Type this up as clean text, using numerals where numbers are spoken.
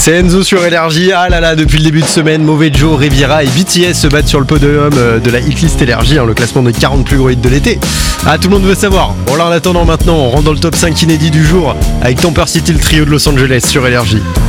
C'est Enzo sur Énergie. Ah là là, depuis le début de semaine, Mauvais Joe, Riviera et BTS se battent sur le podium de la hitlist Énergie, le classement des 40 plus gros hits de l'été. Ah, tout le monde veut savoir. Bon là, en attendant maintenant, on rentre dans le top 5 inédit du jour avec Temper City, le trio de Los Angeles sur Énergie.